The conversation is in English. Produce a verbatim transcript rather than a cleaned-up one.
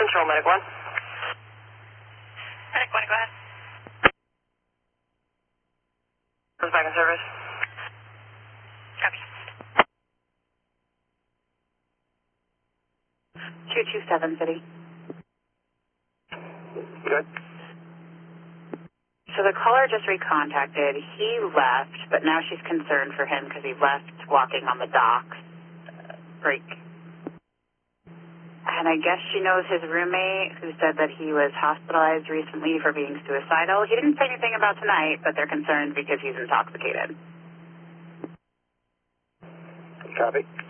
Control, Medic one. Medic one, go ahead. Who's back in service? Copy. two two seven, City. Good. So the caller just recontacted. He left, but now she's concerned for him because he left walking on the docks. Uh, break. And I guess she knows his roommate who said that he was hospitalized recently for being suicidal. He didn't say anything about tonight, but they're concerned because he's intoxicated. Copy.